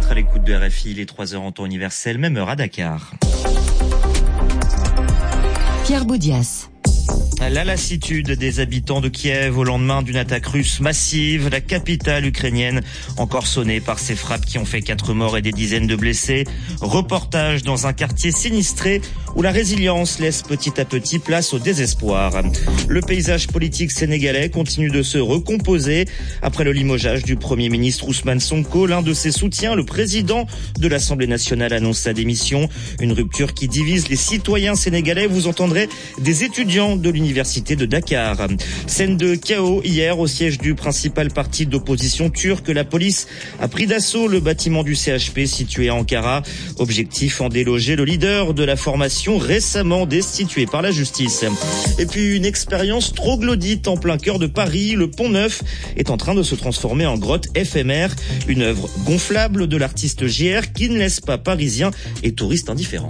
d'être à l'écoute de RFI, les 3h en temps universel, même heure à Dakar. Pierre Boudias. La lassitude des habitants de Kiev au lendemain d'une attaque russe massive, la capitale ukrainienne encore sonnée par ces frappes qui ont fait 4 morts et des dizaines de blessés. Reportage dans un quartier sinistré où la résilience laisse petit à petit place au désespoir. Le paysage politique sénégalais continue de se recomposer après le limogeage du Premier ministre Ousmane Sonko. L'un de ses soutiens, le président de l'Assemblée nationale, annonce sa démission. Une rupture qui divise les citoyens sénégalais. Vous entendrez des étudiants de l'université de Dakar. Scène de chaos hier au siège du principal parti d'opposition turc. La police a pris d'assaut le bâtiment du CHP situé à Ankara. Objectif, en déloger le leader de la formation récemment destitué par la justice. Et puis une expérience troglodyte en plein cœur de Paris. Le Pont Neuf est en train de se transformer en grotte éphémère. Une œuvre gonflable de l'artiste JR qui ne laisse pas parisiens et touristes indifférents.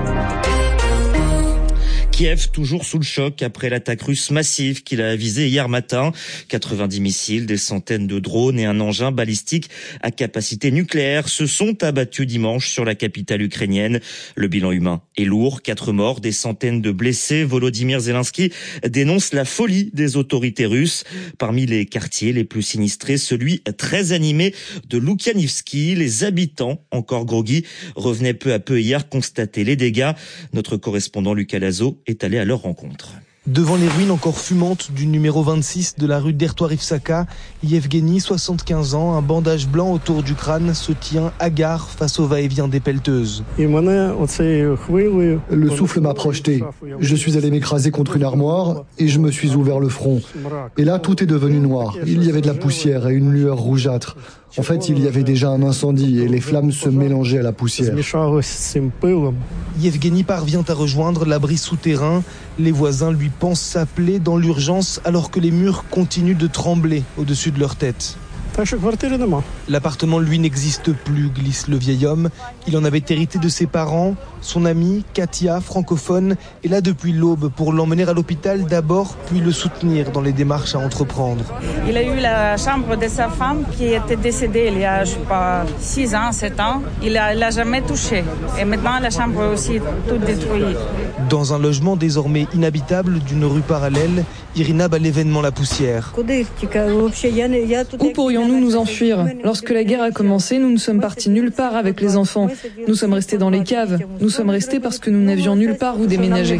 Kiev toujours sous le choc après l'attaque russe massive qu'il a visée hier matin. 90 missiles, des centaines de drones et un engin balistique à capacité nucléaire se sont abattus dimanche sur la capitale ukrainienne. Le bilan humain est lourd, 4 morts, des centaines de blessés. Volodymyr Zelensky dénonce la folie des autorités russes. Parmi les quartiers les plus sinistrés, celui très animé de Loukianivski. Les habitants, encore groggy, revenaient peu à peu hier constater les dégâts. Notre correspondant Lucas Lazo est allé à leur rencontre. Devant les ruines encore fumantes du numéro 26 de la rue d'Ertoir-Ivsaka, Yevgeny, 75 ans, un bandage blanc autour du crâne, se tient hagard face au va-et-vient des pelleteuses. Le souffle m'a projeté. Je suis allé m'écraser contre une armoire et je me suis ouvert le front. Et là, tout est devenu noir. Il y avait de la poussière et une lueur rougeâtre. En fait, il y avait déjà un incendie et les flammes se mélangeaient à la poussière. Yevgeny parvient à rejoindre l'abri souterrain. Les voisins lui pensent s'appeler dans l'urgence alors que les murs continuent de trembler au-dessus de leur tête. L'appartement, lui, n'existe plus, glisse le vieil homme. Il en avait hérité de ses parents. Son amie, Katia, francophone, est là depuis l'aube pour l'emmener à l'hôpital d'abord, puis le soutenir dans les démarches à entreprendre. Il a eu la chambre de sa femme qui était décédée il y a, 6 ans, 7 ans. Il l'a jamais touchée. Et maintenant, la chambre est aussi toute détruite. Dans un logement désormais inhabitable d'une rue parallèle, Irina bat l'événement la poussière. Où pourrions-nous nous enfuir ? Lorsque la guerre a commencé, nous ne sommes partis nulle part avec les enfants. Nous sommes restés dans les caves. Nous sommes restés parce que nous n'avions nulle part où déménager.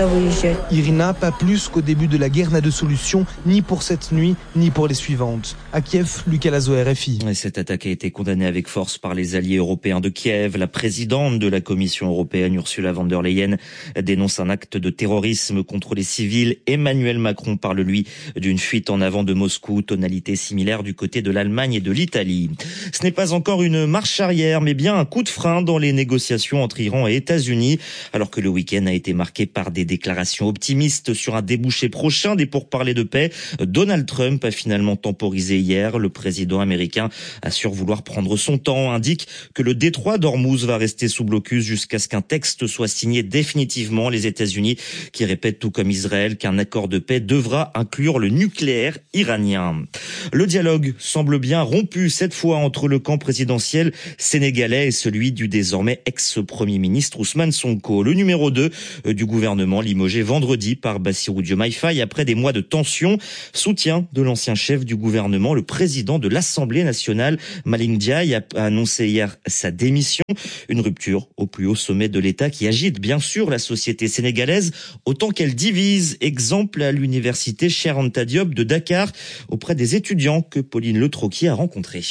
Irina, pas plus qu'au début de la guerre, n'a de solution ni pour cette nuit, ni pour les suivantes. À Kiev, Lucas Lazo, RFI. Et cette attaque a été condamnée avec force par les alliés européens de Kiev. La présidente de la Commission européenne, Ursula von der Leyen, dénonce un acte de terrorisme contre les civils. Emmanuel Macron parle, lui, d'une fuite en avant de Moscou, tonalité similaire du côté de l'Allemagne et de l'Italie. Ce n'est pas encore une marche arrière, mais bien un coup de frein dans les négociations entre Iran et États-Unis, alors que le week-end a été marqué par des déclarations optimistes sur un débouché prochain des pourparlers de paix. Donald Trump a finalement temporisé hier. Le président américain assure vouloir prendre son temps, indique que le détroit d'Ormuz va rester sous blocus jusqu'à ce qu'un texte soit signé définitivement. Les États-Unis qui répètent tout comme Israël qu'un accord de paix devra inclure le nucléaire iranien. Le dialogue semble bien rompu cette fois entre le camp présidentiel sénégalais et celui du désormais ex-premier ministre Ousmane Sonko. Le numéro 2 du gouvernement limogé vendredi par Bassirou Diomaye Faye après des mois de tension. Soutien de l'ancien chef du gouvernement, le président de l'Assemblée nationale, Malick Ndiaye, a annoncé hier sa démission. Une rupture au plus haut sommet de l'État qui agite bien sûr la société sénégalaise autant qu'elle divise. Exemple à l'université Cheikh Anta Diop de Dakar auprès des étudiants que Pauline Le Troquier a rencontrés.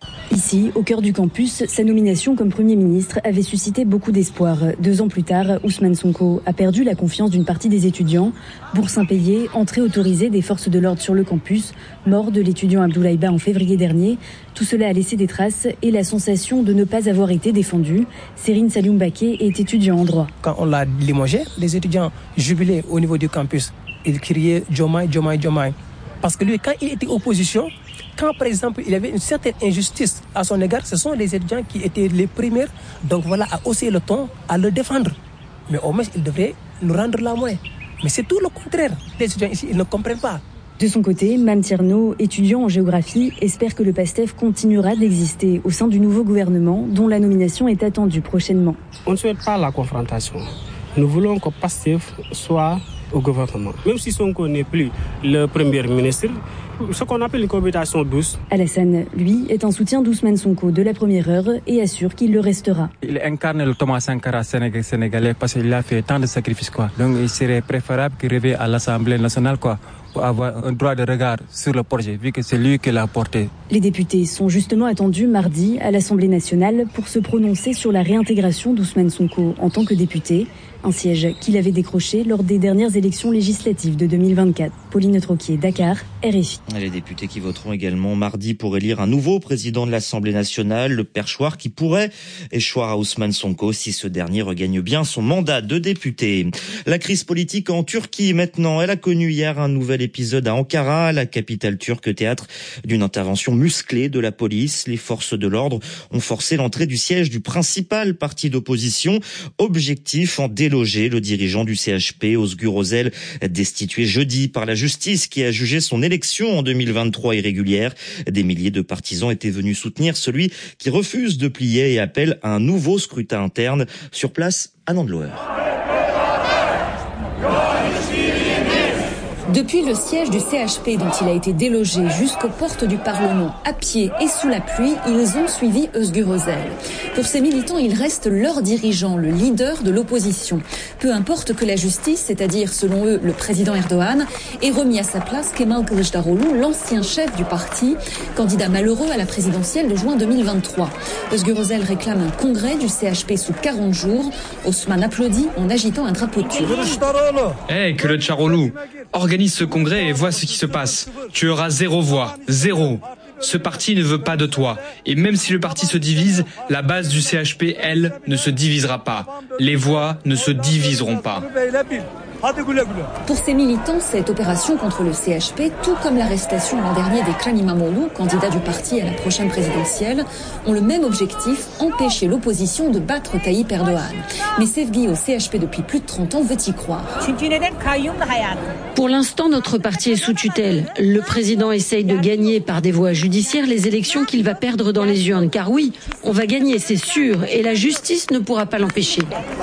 Ici, au cœur du campus, sa nomination comme Premier ministre avait suscité beaucoup d'espoir. 2 ans plus tard, Ousmane Sonko a perdu la confiance d'une partie des étudiants. Bourse impayée, entrée autorisée des forces de l'ordre sur le campus, mort de l'étudiant Abdoulaye Ba en février dernier. Tout cela a laissé des traces et la sensation de ne pas avoir été défendu. Serine Saliou Mbaké est étudiant en droit. Quand on l'a limogé, les étudiants jubilaient au niveau du campus. Ils criaient « Diomaye, Diomaye, Diomaye ». Parce que lui, quand il était opposition, quand par exemple il y avait une certaine injustice à son égard, ce sont les étudiants qui étaient les premiers, donc voilà, à hausser le ton, à le défendre. Mais au moins, il devrait nous rendre la main. Mais c'est tout le contraire. Les étudiants ici, ils ne comprennent pas. De son côté, Mame Tierno, étudiant en géographie, espère que le PASTEF continuera d'exister au sein du nouveau gouvernement dont la nomination est attendue prochainement. On ne souhaite pas la confrontation. Nous voulons que PASTEF soit au gouvernement. Même si Sonko n'est plus le premier ministre, ce qu'on appelle une cohabitation douce. Alassane, lui, est un soutien d'Ousmane Sonko de la première heure et assure qu'il le restera. Il incarne le Thomas Sankara sénégalais parce qu'il a fait tant de sacrifices, quoi. Donc il serait préférable qu'il revienne à l'Assemblée nationale, quoi, pour avoir un droit de regard sur le projet, vu que c'est lui qui l'a porté. Les députés sont justement attendus mardi à l'Assemblée nationale pour se prononcer sur la réintégration d'Ousmane Sonko en tant que député, un siège qu'il avait décroché lors des dernières élections législatives de 2024. Pauline Troquier, Dakar, RFI. Les députés qui voteront également mardi pour élire un nouveau président de l'Assemblée nationale, le perchoir qui pourrait échoir à Ousmane Sonko si ce dernier regagne bien son mandat de député. La crise politique en Turquie maintenant, elle a connu hier un nouvel épisode à Ankara, la capitale turque, théâtre d'une intervention musclée de la police. Les forces de l'ordre ont forcé l'entrée du siège du principal parti d'opposition. Objectif, en déloger le dirigeant du CHP, Özgür Özel, destitué jeudi par la justice qui a jugé son élection en 2023 irrégulière. Des milliers de partisans étaient venus soutenir celui qui refuse de plier et appelle à un nouveau scrutin interne. Sur place, à Nandeloer. Depuis le siège du CHP dont il a été délogé jusqu'aux portes du Parlement, à pied et sous la pluie, ils ont suivi Özgür Özel. Pour ces militants, il reste leur dirigeant, le leader de l'opposition. Peu importe que la justice, c'est-à-dire selon eux le président Erdogan, ait remis à sa place Kemal Kılıçdaroğlu, l'ancien chef du parti, candidat malheureux à la présidentielle de juin 2023. Özgür Özel réclame un congrès du CHP sous 40 jours. Osman applaudit en agitant un drapeau turc. Hey, Kılıçdaroğlu, organise ce congrès et vois ce qui se passe. Tu auras 0 voix. 0. Ce parti ne veut pas de toi. Et même si le parti se divise, la base du CHP, elle, ne se divisera pas. Les voix ne se diviseront pas. Pour ces militants, cette opération contre le CHP, tout comme l'arrestation l'an dernier d'Ekrem İmamoğlu, candidat du parti à la prochaine présidentielle, ont le même objectif, empêcher l'opposition de battre Tayyip Erdogan. Mais Sevgi, au CHP depuis plus de 30 ans, veut y croire. Pour l'instant, notre parti est sous tutelle. Le président essaye de gagner par des voies judiciaires les élections qu'il va perdre dans les urnes. Car oui, on va gagner, c'est sûr, et la justice ne pourra pas l'empêcher.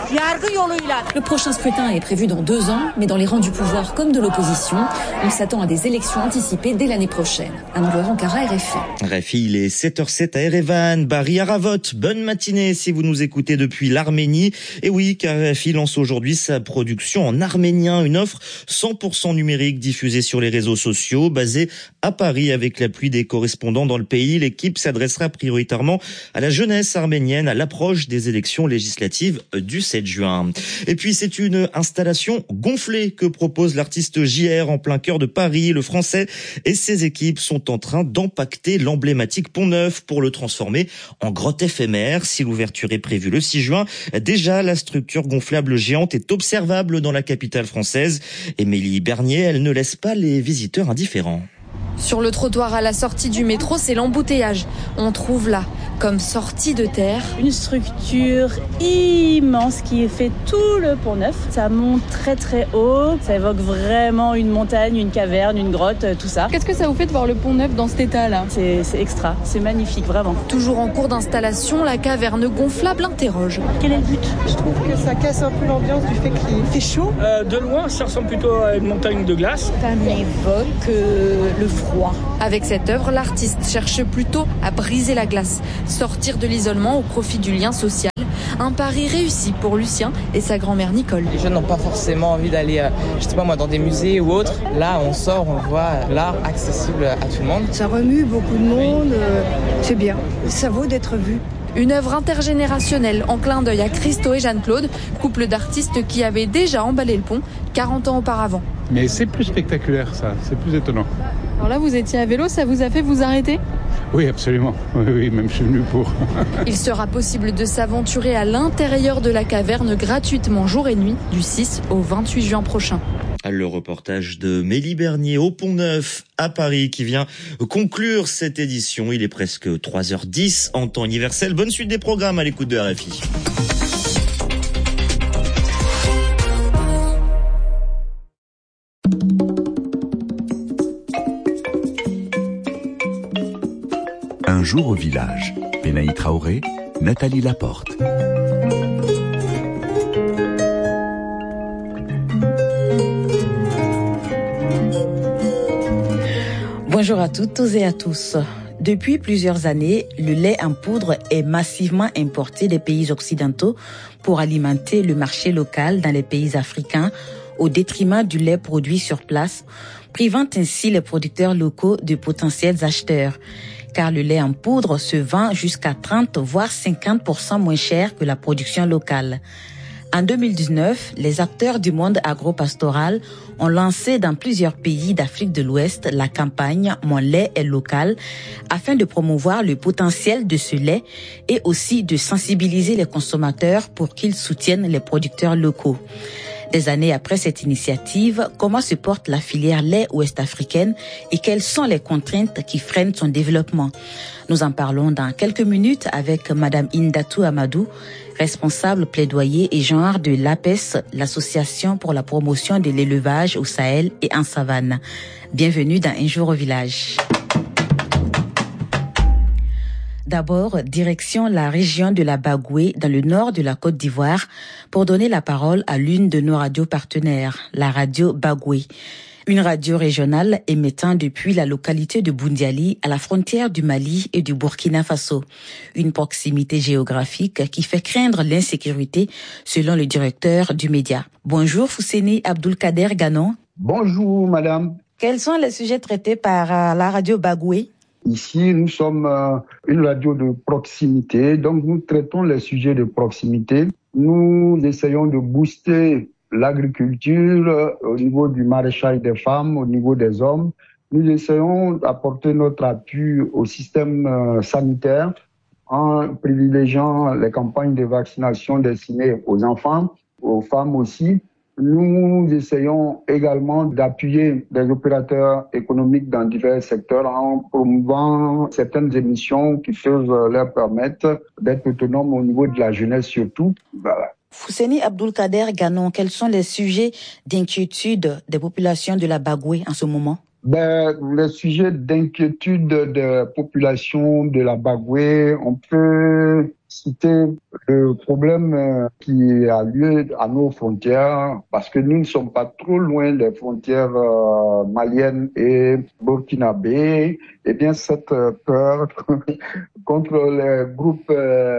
Le prochain scrutin est prévu dans 2 ans, mais dans les rangs du pouvoir comme de l'opposition, on s'attend à des élections anticipées dès l'année prochaine. Anne-Laure Ankara, RFI. RFI, il est 7h07 à Erevan, Bari Haravot. Bonne matinée si vous nous écoutez depuis l'Arménie. Et oui, car RFI lance aujourd'hui sa production en arménien, une offre 100% numérique diffusée sur les réseaux sociaux, basée à Paris avec l'appui des correspondants dans le pays. L'équipe s'adressera prioritairement à la jeunesse arménienne à l'approche des élections législatives du 7 juin. Et puis c'est une installation gonflée que propose l'artiste JR en plein cœur de Paris. Le Français et ses équipes sont en train d'empacter l'emblématique Pont Neuf pour le transformer en grotte éphémère. Si l'ouverture est prévue le 6 juin, déjà la structure gonflable géante est observable dans la capitale française. Émilie Bernier, elle ne laisse pas les visiteurs indifférents. Sur le trottoir à la sortie du métro, c'est l'embouteillage. On trouve là, comme sortie de terre, une structure immense qui fait tout le Pont Neuf. Ça monte très très haut, ça évoque vraiment une montagne, une caverne, une grotte, tout ça. Qu'est-ce que ça vous fait de voir le Pont Neuf dans cet état-là ? C'est extra, c'est magnifique, vraiment. Toujours en cours d'installation, la caverne gonflable interroge. Quel est le but ? Je trouve que ça casse un peu l'ambiance du fait qu'il fait chaud. De loin, ça ressemble plutôt à une montagne de glace. Ça m'évoque le froid. Avec cette œuvre, l'artiste cherche plutôt à briser la glace, sortir de l'isolement au profit du lien social. Un pari réussi pour Lucien et sa grand-mère Nicole. Les jeunes n'ont pas forcément envie d'aller, dans des musées ou autres. Là, on sort, on voit l'art accessible à tout le monde. Ça remue beaucoup de monde, c'est bien. Ça vaut d'être vu. Une œuvre intergénérationnelle en clin d'œil à Christo et Jeanne-Claude, couple d'artistes qui avaient déjà emballé le pont 40 ans auparavant. Mais c'est plus spectaculaire ça, c'est plus étonnant. Alors là, vous étiez à vélo, ça vous a fait vous arrêter ? Oui, absolument. Oui, même je suis venu pour. Il sera possible de s'aventurer à l'intérieur de la caverne gratuitement jour et nuit du 6 au 28 juin prochain. Le reportage de Mélie Bernier au Pont Neuf à Paris qui vient conclure cette édition. Il est presque 3h10 en temps universel. Bonne suite des programmes à l'écoute de RFI. jour au village. Pénaï Traoré, Nathalie Laporte. Bonjour à toutes et à tous. Depuis plusieurs années, le lait en poudre est massivement importé des pays occidentaux pour alimenter le marché local dans les pays africains au détriment du lait produit sur place, privant ainsi les producteurs locaux de potentiels acheteurs. Car le lait en poudre se vend jusqu'à 30 voire 50% moins cher que la production locale. En 2019, les acteurs du monde agro-pastoral ont lancé dans plusieurs pays d'Afrique de l'Ouest la campagne « Mon lait est local » afin de promouvoir le potentiel de ce lait et aussi de sensibiliser les consommateurs pour qu'ils soutiennent les producteurs locaux. Des années après cette initiative, comment se porte la filière lait ouest-africaine et quelles sont les contraintes qui freinent son développement? Nous en parlons dans quelques minutes avec Madame Indatou Amadou, responsable plaidoyer et genre de l'APES, l'association pour la promotion de l'élevage au Sahel et en savane. Bienvenue dans Un jour au village. D'abord, direction la région de la Bagoué, dans le nord de la Côte d'Ivoire, pour donner la parole à l'une de nos radios partenaires, la radio Bagoué. Une radio régionale émettant depuis la localité de Boundiali à la frontière du Mali et du Burkina Faso. Une proximité géographique qui fait craindre l'insécurité, selon le directeur du média. Bonjour Fousseni Abdoulkader Ganon. Bonjour madame. Quels sont les sujets traités par la radio Bagoué? Ici, nous sommes une radio de proximité, donc nous traitons les sujets de proximité. Nous essayons de booster l'agriculture au niveau du maraîchage des femmes, au niveau des hommes. Nous essayons d'apporter notre appui au système sanitaire en privilégiant les campagnes de vaccination destinées aux enfants, aux femmes aussi. Nous essayons également d'appuyer des opérateurs économiques dans divers secteurs en promouvant certaines émissions qui peuvent leur permettre d'être autonomes au niveau de la jeunesse surtout. Voilà. Fousseni Abdoulkader Ganon, quels sont les sujets d'inquiétude des populations de la Bagoué en ce moment? Les sujets d'inquiétude des populations de la Bagoué, on peut citer le problème qui a lieu à nos frontières, parce que nous ne sommes pas trop loin des frontières maliennes et burkinabé. Eh bien, cette peur contre les groupes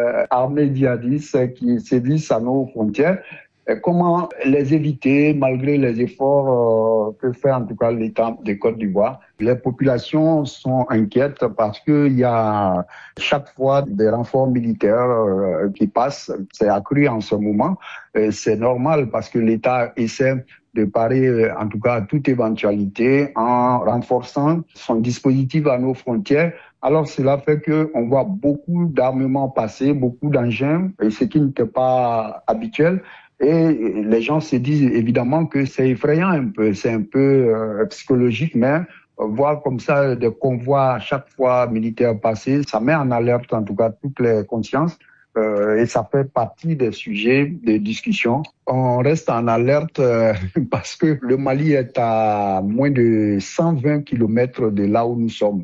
armés djihadistes qui sévissent à nos frontières, comment les éviter malgré les efforts que fait en tout cas l'État de Côte d'Ivoire? Les populations sont inquiètes parce qu'il y a chaque fois des renforts militaires qui passent. C'est accru en ce moment. Et c'est normal parce que l'État essaie de parer en tout cas à toute éventualité en renforçant son dispositif à nos frontières. Alors cela fait qu'on voit beaucoup d'armements passer, beaucoup d'engins, et ce qui n'était pas habituel. Et les gens se disent évidemment que c'est effrayant un peu, c'est un peu psychologique, mais voir comme ça des convois à chaque fois militaires passer, ça met en alerte en tout cas toutes les consciences et ça fait partie des sujets de discussion. On reste en alerte parce que le Mali est à moins de 120 km de là où nous sommes.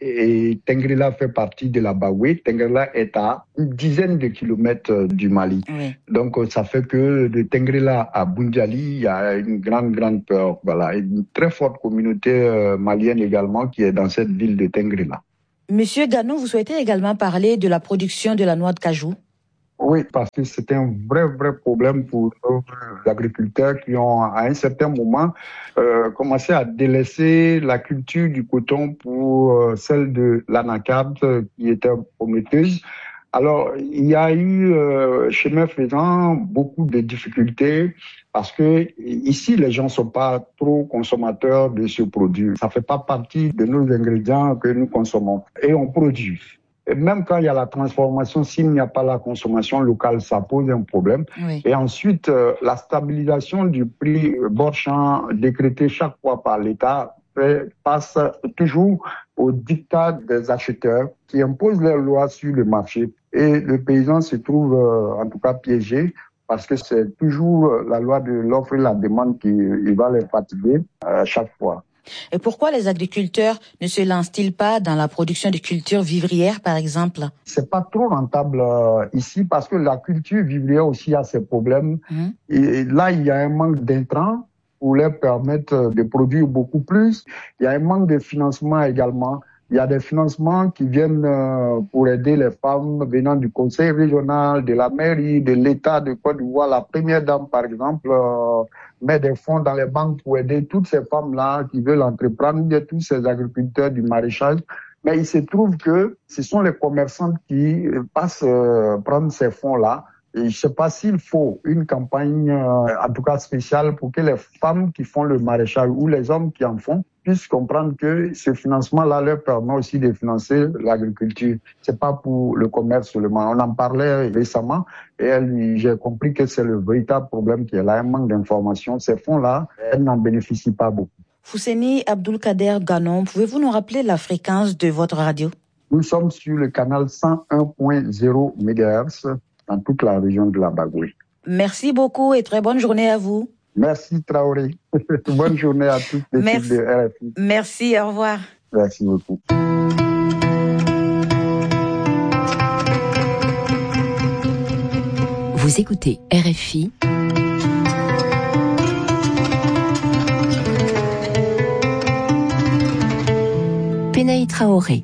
Et Tengrela fait partie de la Bagoué. Tengrela est à une dizaine de kilomètres du Mali. Oui. Donc ça fait que de Tengrela à Boundiali, il y a une grande peur. Voilà, et une très forte communauté malienne également qui est dans cette ville de Tengrela. Monsieur Ganon, vous souhaitez également parler de la production de la noix de cajou? Oui, parce que c'est un vrai problème pour nos agriculteurs qui ont, à un certain moment, commencé à délaisser la culture du coton pour celle de l'anacarde qui était prometteuse. Alors, il y a eu, chemin faisant, beaucoup de difficultés parce que ici, les gens ne sont pas trop consommateurs de ce produit. Ça ne fait pas partie de nos ingrédients que nous consommons. Et on produit. Et même quand il y a la transformation, s'il n'y a pas la consommation locale, ça pose un problème. Oui. Et ensuite, la stabilisation du prix bord-champ décrété chaque fois par l'État passe toujours au diktat des acheteurs qui imposent leurs lois sur le marché. Et le paysan se trouve en tout cas piégé parce que c'est toujours la loi de l'offre et la demande qui va les fatiguer à chaque fois. Et pourquoi les agriculteurs ne se lancent-ils pas dans la production de cultures vivrières, par exemple? C'est pas trop rentable ici parce que la culture vivrière aussi a ses problèmes. Et là, il y a un manque d'intrants pour leur permettre de produire beaucoup plus. Il y a un manque de financement également. Il y a des financements qui viennent pour aider les femmes venant du conseil régional, de la mairie, de l'État de Côte d'Ivoire. La première dame, par exemple, met des fonds dans les banques pour aider toutes ces femmes-là qui veulent entreprendre, tous ces agriculteurs du maraîchage. Mais il se trouve que ce sont les commerçants qui passent prendre ces fonds-là. Et je ne sais pas s'il faut une campagne, en tout cas spéciale, pour que les femmes qui font le maraîchage ou les hommes qui en font puissent comprendre que ce financement-là leur permet aussi de financer l'agriculture. C'est pas pour le commerce seulement. On en parlait récemment et j'ai compris que c'est le véritable problème qui est là, un manque d'information. Ces fonds-là, elles n'en bénéficient pas beaucoup. Fousseni Abdulkader Ganon, pouvez-vous nous rappeler la fréquence de votre radio? Nous sommes sur le canal 101.0 MHz dans toute la région de la Bagoé. Merci beaucoup et très bonne journée à vous. Merci Traoré. Bonne journée à toute l'équipe de RFI. Merci, au revoir. Merci beaucoup. Vous écoutez RFI. Penaï Traoré.